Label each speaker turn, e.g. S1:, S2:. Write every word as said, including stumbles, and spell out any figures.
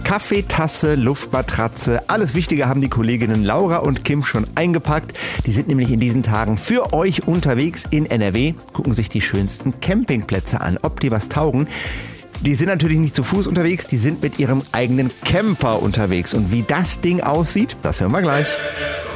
S1: Kaffeetasse, Luftmatratze, alles Wichtige haben die Kolleginnen Laura und Kim schon eingepackt. Die sind nämlich in diesen Tagen für euch unterwegs in N R W, gucken sich die schönsten Campingplätze an, ob die was taugen. Die sind natürlich nicht zu Fuß unterwegs, die sind mit ihrem eigenen Camper unterwegs. Und wie das Ding aussieht, das hören wir gleich.